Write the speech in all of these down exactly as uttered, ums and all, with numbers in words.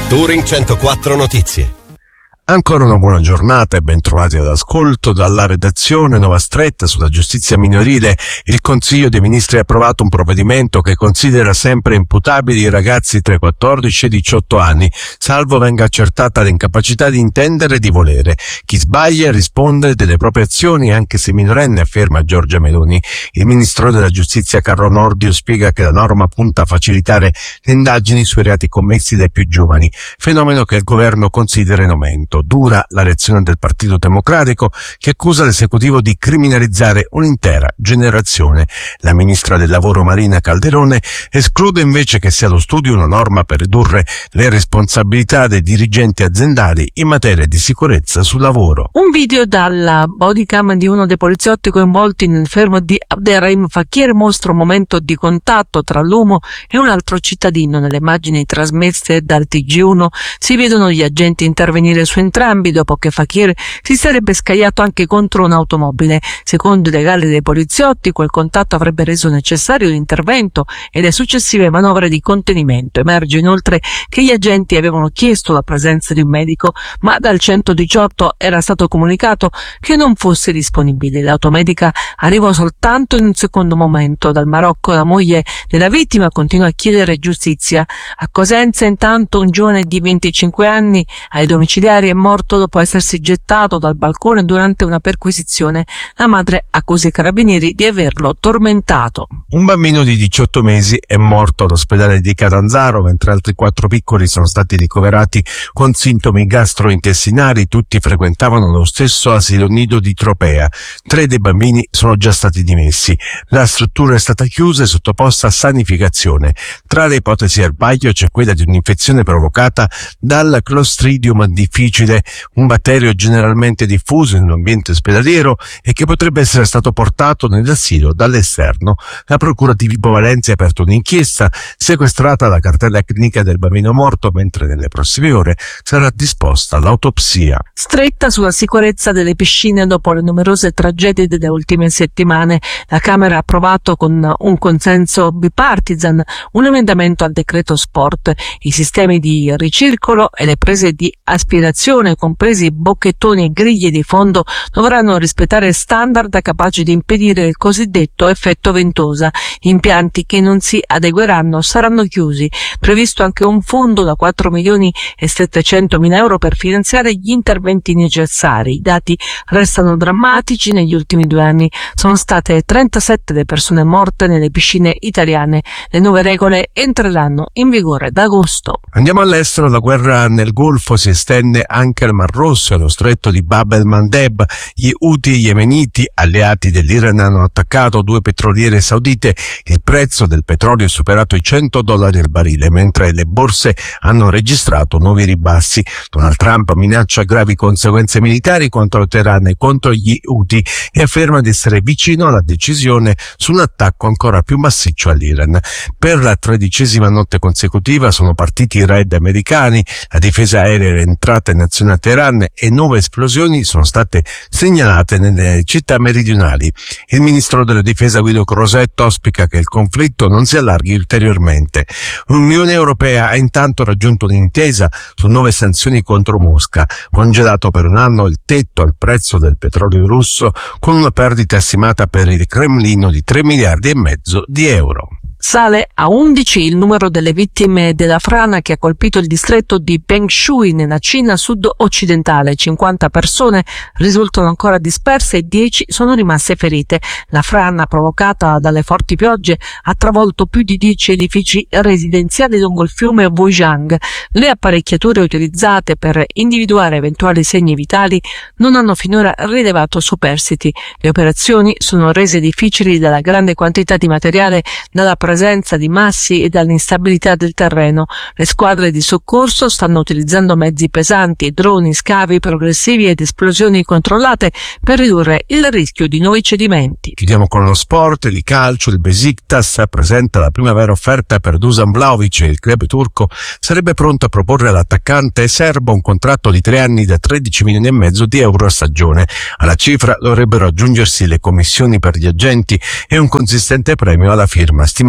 Touring centoquattro Notizie. Ancora una buona giornata e ben trovati all'ascolto. Dalla redazione Nova Stretta sulla giustizia minorile. Il Consiglio dei Ministri ha approvato un provvedimento che considera sempre imputabili i ragazzi tra i quattordici e i diciotto anni, salvo venga accertata l'incapacità di intendere e di volere. Chi sbaglia risponde delle proprie azioni, anche se minorenne, afferma Giorgia Meloni. Il Ministro della Giustizia Carlo Nordio spiega che la norma punta a facilitare le indagini sui reati commessi dai più giovani, fenomeno che il governo considera in aumento. Dura la reazione del Partito Democratico, che accusa l'esecutivo di criminalizzare un'intera generazione. La ministra del lavoro Marina Calderone esclude invece che sia allo studio una norma per ridurre le responsabilità dei dirigenti aziendali in materia di sicurezza sul lavoro. Un video dalla bodycam di uno dei poliziotti coinvolti nel fermo di Abderrahim Fakir mostra un momento di contatto tra l'uomo e un altro cittadino. Nelle immagini trasmesse dal T G uno si vedono gli agenti intervenire su entrambi dopo che Fakir si sarebbe scagliato anche contro un'automobile. Secondo i legali dei poliziotti, quel contatto avrebbe reso necessario l'intervento e le successive manovre di contenimento. Emerge inoltre che gli agenti avevano chiesto la presenza di un medico, ma dal centodiciotto era stato comunicato che non fosse disponibile. L'automedica arrivò soltanto in un secondo momento. Dal Marocco la moglie della vittima continua a chiedere giustizia. A Cosenza intanto un giovane di venticinque anni ai domiciliari è morto dopo essersi gettato dal balcone durante una perquisizione. La madre accusa i carabinieri di averlo tormentato. Un bambino di diciotto mesi è morto all'ospedale di Catanzaro, mentre altri quattro piccoli sono stati ricoverati con sintomi gastrointestinali. Tutti frequentavano lo stesso asilo nido di Tropea. Tre dei bambini sono già stati dimessi. La struttura è stata chiusa e sottoposta a sanificazione. Tra le ipotesi al vaglio c'è quella di un'infezione provocata dal Clostridium difficile, un batterio generalmente diffuso in un ambiente ospedaliero e che potrebbe essere stato portato nell'asilo dall'esterno. La procura di Vibo Valentia ha aperto un'inchiesta, sequestrata la cartella clinica del bambino morto, mentre nelle prossime ore sarà disposta l'autopsia. Stretta sulla sicurezza delle piscine dopo le numerose tragedie delle ultime settimane. La Camera ha approvato con un consenso bipartisan un emendamento al decreto sport. I sistemi di ricircolo e le prese di aspirazione, compresi bocchettoni e griglie di fondo, dovranno rispettare standard capaci di impedire il cosiddetto effetto ventosa. Impianti che non si adegueranno saranno chiusi. Previsto anche un fondo da quattro milioni e settecentomila euro per finanziare gli interventi necessari. I dati restano drammatici. Negli ultimi due anni sono state trentasette le persone morte nelle piscine italiane. Le nuove regole entreranno in vigore ad agosto. Andiamo all'estero. La guerra nel Golfo si estende anche al Mar Rosso e allo stretto di Bab el-Mandeb. Gli Houthi yemeniti, alleati dell'Iran, hanno attaccato due petroliere saudite. Il prezzo del petrolio è superato i cento dollari al barile, mentre le borse hanno registrato nuovi ribassi. Donald Trump minaccia gravi conseguenze militari contro Teheran e contro gli Houthi e afferma di essere vicino alla decisione su un attacco ancora più massiccio all'Iran. Per la tredicesima notte consecutiva sono partiti i raid americani. La difesa aerea era entrata in azione a Teheran e nuove esplosioni sono state segnalate nelle città meridionali. Il ministro della difesa Guido Crosetto auspica che il conflitto non si allarghi ulteriormente. L'Unione Europea ha intanto raggiunto un'intesa su nuove sanzioni contro Mosca, congelato per un anno il tetto al prezzo del petrolio russo, con una perdita stimata per il Cremlino di tre miliardi e mezzo di euro. Sale a undici il numero delle vittime della frana che ha colpito il distretto di Pengshui nella Cina sud-occidentale. cinquanta persone risultano ancora disperse e dieci sono rimaste ferite. La frana, provocata dalle forti piogge, ha travolto più di dieci edifici residenziali lungo il fiume Wujiang. Le apparecchiature utilizzate per individuare eventuali segni vitali non hanno finora rilevato superstiti. Le operazioni sono rese difficili dalla grande quantità di materiale, dalla presenza di massi e dall'instabilità del terreno. Le squadre di soccorso stanno utilizzando mezzi pesanti, droni, scavi progressivi ed esplosioni controllate per ridurre il rischio di nuovi cedimenti. Chiudiamo con lo sport. Di calcio, il Besiktas presenta la prima vera offerta per Dusan Vlahovic. Il club turco sarebbe pronto a proporre all'attaccante serbo un contratto di tre anni da tredici milioni e mezzo di euro a stagione. Alla cifra dovrebbero aggiungersi le commissioni per gli agenti e un consistente premio alla firma, stimato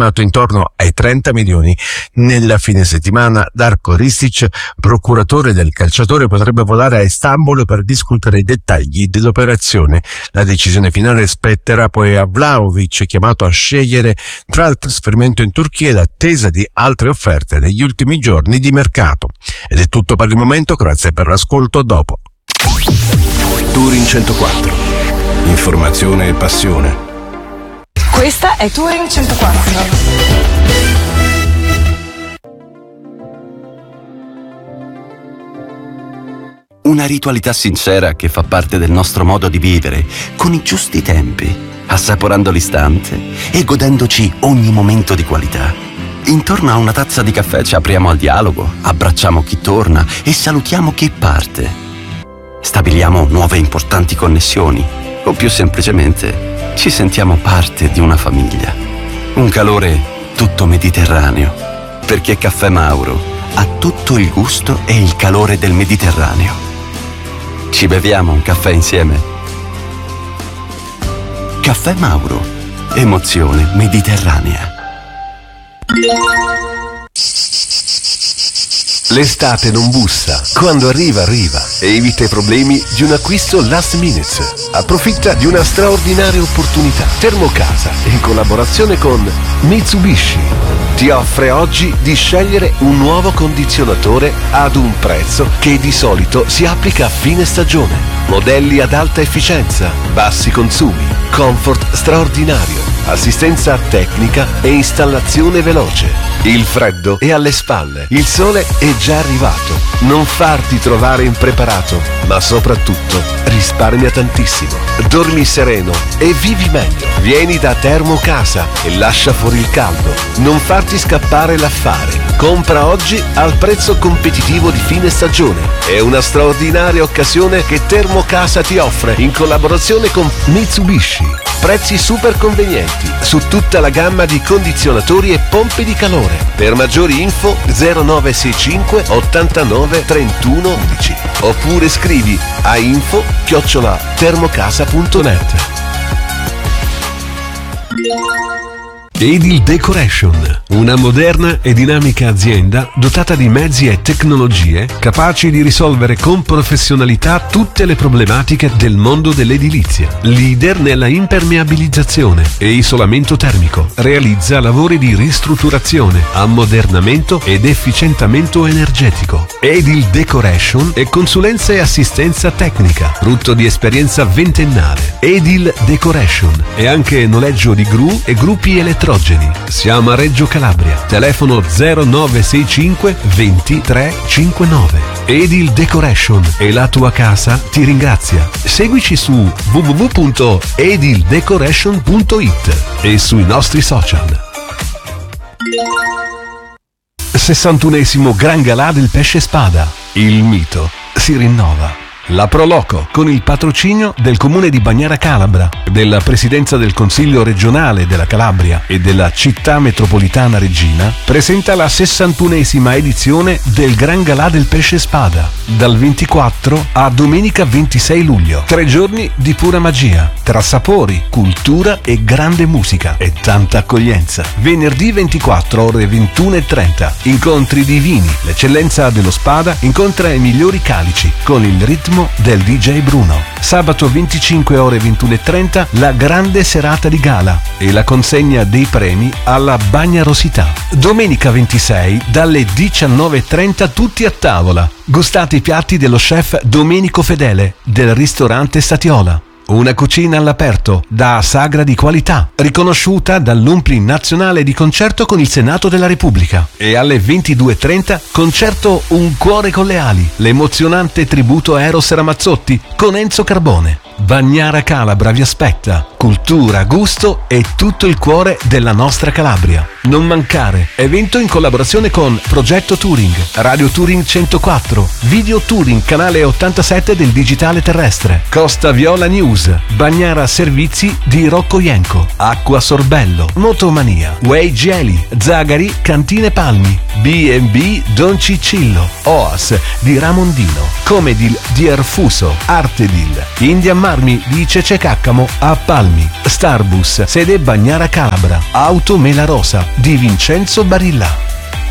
stimato intorno ai trenta milioni. Nella fine settimana Darko Ristic, procuratore del calciatore, potrebbe volare a Istanbul per discutere i dettagli dell'operazione. La decisione finale spetterà poi a Vlahovic, chiamato a scegliere tra il trasferimento in Turchia e l'attesa di altre offerte negli ultimi giorni di mercato. Ed è tutto per il momento, grazie per l'ascolto, dopo. Touring centoquattro. Informazione e passione. Questa è Touring centoquattro. Una ritualità sincera che fa parte del nostro modo di vivere, con i giusti tempi, assaporando l'istante e godendoci ogni momento di qualità. Intorno a una tazza di caffè ci apriamo al dialogo, abbracciamo chi torna e salutiamo chi parte. Stabiliamo nuove importanti connessioni o più semplicemente ci sentiamo parte di una famiglia. Un calore tutto mediterraneo, perché Caffè Mauro ha tutto il gusto e il calore del Mediterraneo. Ci beviamo un caffè insieme? Caffè Mauro, emozione mediterranea. L'estate non bussa, quando arriva arriva e evita i problemi di un acquisto last minute. Approfitta di una straordinaria opportunità. Termocasa, in collaborazione con Mitsubishi, ti offre oggi di scegliere un nuovo condizionatore ad un prezzo che di solito si applica a fine stagione. Modelli ad alta efficienza, bassi consumi, comfort straordinario, assistenza tecnica e installazione veloce. Il freddo è alle spalle, il sole è già arrivato. Non farti trovare impreparato, ma soprattutto risparmia tantissimo. Dormi sereno e vivi meglio. Vieni da Termocasa e lascia fuori il caldo. Non farti scappare l'affare. Compra oggi al prezzo competitivo di fine stagione. È una straordinaria occasione che Termocasa ti offre in collaborazione con Mitsubishi. Prezzi super convenienti su tutta la gamma di condizionatori e pompe di calore. Per maggiori info zero nove sei cinque ottantanove trentuno undici oppure scrivi a info chiocciola termocasa punto net. Edil Decoration, una moderna e dinamica azienda dotata di mezzi e tecnologie capaci di risolvere con professionalità tutte le problematiche del mondo dell'edilizia. Leader nella impermeabilizzazione e isolamento termico. Realizza lavori di ristrutturazione, ammodernamento ed efficientamento energetico. Edil Decoration e consulenza e assistenza tecnica, frutto di esperienza ventennale. Edil Decoration e anche noleggio di gru e gruppi elettronici. Siamo a Reggio Calabria. Telefono zero nove sei cinque ventitré cinquantanove. Edil Decoration e la tua casa ti ringrazia. Seguici su w w w punto edil decoration punto i t e sui nostri social. sessantunesimo Gran Galà del Pesce Spada. Il mito si rinnova. La Proloco, con il patrocinio del Comune di Bagnara Calabra, della Presidenza del Consiglio regionale della Calabria e della Città metropolitana Reggina, presenta la sessantunesima edizione del Gran Galà del Pesce Spada, dal ventiquattro a domenica ventisei luglio. Tre giorni di pura magia, tra sapori, cultura e grande musica e tanta accoglienza. Venerdì ventiquattro ore ventuno e trenta, incontri divini. L'eccellenza dello Spada incontra i migliori calici con il ritmo del D J Bruno. Sabato venticinque ore ventuno e trenta la grande serata di gala e la consegna dei premi alla Bagnarosità. Domenica ventisei dalle diciannove e trenta tutti a tavola. Gustate i piatti dello chef Domenico Fedele del ristorante Statiola. Una cucina all'aperto, da sagra di qualità, riconosciuta dall'U N P L I Nazionale di concerto con il Senato della Repubblica. E alle ventidue e trenta, concerto Un cuore con le ali, l'emozionante tributo a Eros Ramazzotti con Enzo Carbone. Bagnara Calabra vi aspetta, cultura, gusto e tutto il cuore della nostra Calabria. Non mancare, evento in collaborazione con Progetto Touring, Radio Touring centoquattro, Video Touring canale ottantasette del digitale terrestre, Costa Viola News, Bagnara Servizi di Rocco Ienco, Acqua Sorbello, Motomania, Way Jelly, Zagari, Cantine Palmi, B and B Don Cicillo, Oas di Ramondino, Comedil di Erfuso, Artedil, Indian Marmi di Cece Caccamo a Palmi, Starbus, sede Bagnara Calabra, Auto Mela Rosa di Vincenzo Barilla.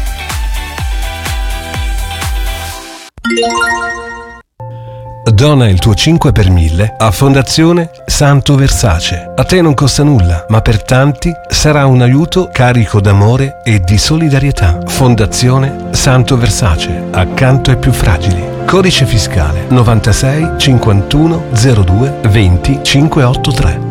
Dona il tuo cinque per mille a Fondazione Santo Versace. A te non costa nulla, ma per tanti sarà un aiuto carico d'amore e di solidarietà. Fondazione Santo Versace, accanto ai più fragili. Codice fiscale novantasei cinquantuno zero due venti cinquecentoottantatré.